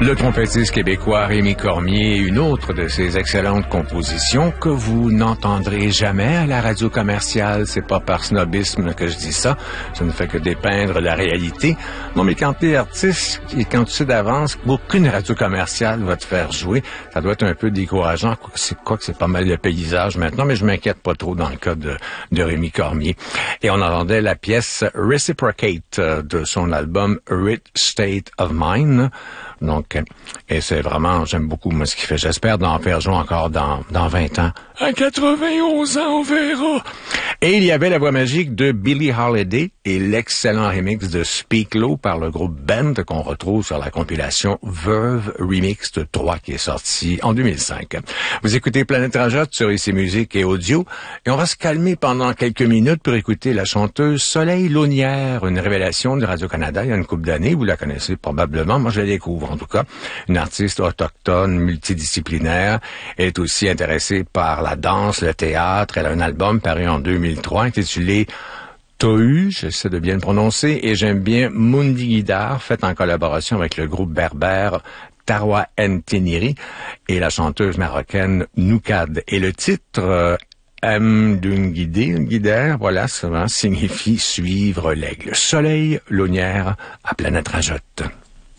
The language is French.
Le trompettiste québécois Rémi Cormier, une autre de ses excellentes compositions que vous n'entendrez jamais à la radio commerciale. C'est pas par snobisme que je dis ça. Ça ne fait que dépeindre la réalité. Non, mais quand t'es artiste et quand tu sais d'avance qu'aucune radio commerciale va te faire jouer, ça doit être un peu décourageant. Quoi que c'est pas mal le paysage maintenant, mais je m'inquiète pas trop dans le cas de Rémi Cormier. Et on entendait la pièce Reciprocate de son album Rich State of Mind. Donc, et c'est vraiment, j'aime beaucoup moi ce qu'il fait. J'espère d'en faire jouer encore dans 20 ans. À 91 ans, on verra. Et il y avait la voix magique de Billie Holiday et l'excellent remix de Speak Low par le groupe Bend qu'on retrouve sur la compilation Verve Remix 3 qui est sortie en 2005. Vous écoutez Planète Rajotte sur ICI Musique et Audio et on va se calmer pendant quelques minutes pour écouter la chanteuse Soleil Launière, une révélation de Radio-Canada il y a une couple d'années. Vous la connaissez probablement. Moi, je la découvre en tout cas. Une artiste autochtone, multidisciplinaire. Elle est aussi intéressée par la danse, le théâtre. Elle a un album paru en 2003 intitulé Tohu, j'essaie de bien le prononcer, et j'aime bien Mundi Guidar, fait en collaboration avec le groupe berbère Tarwa Nteniri et la chanteuse marocaine Noukad. Et le titre Guider, voilà, ça signifie suivre l'aigle. Soleil Launière à Planète Rajotte.